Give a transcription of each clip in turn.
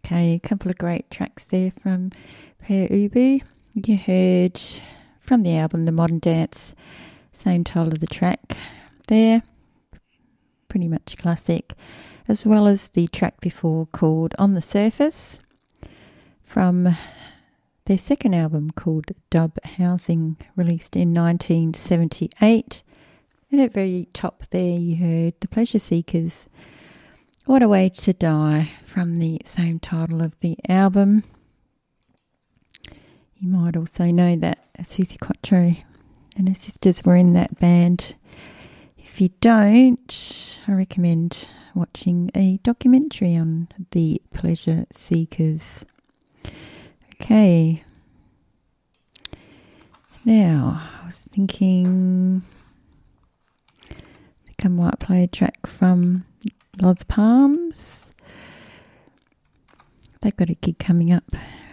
Okay, a couple of great tracks there from Pere Ubu. You heard from the album The Modern Dance, same title of the track there, pretty much classic, as well as the track before called On the Surface from their second album called Dub Housing, released in 1978. And at the very top there you heard The Pleasure Seekers, What a Way to Die, from the same title of the album. You might also know that Suzi Quatro and her sisters were in that band. If you don't, I recommend watching a documentary on the Pleasure Seekers. Okay. Now, I was thinking I might play a track from Los Palms. They've got a gig coming up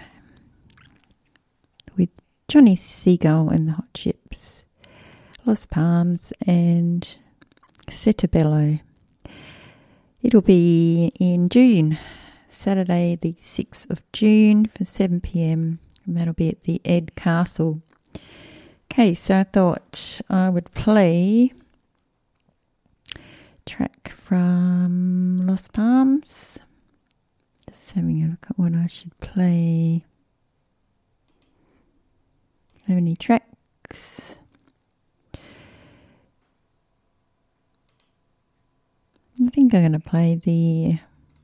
with Johnny Seagull and the Hot Chips, Los Palms and Setabello. It'll be in June, Saturday the 6th of June for 7 p.m, and that'll be at the Ed Castle. Okay, so I thought I would play a track from Los Palms. Just having a look at what I should play. How many tracks? I think I'm going to play the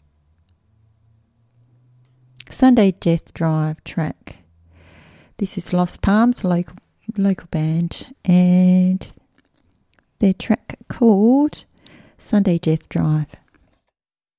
Sunday Death Drive track. This is Los Palms, a local band, and their track called Sunday Death Drive.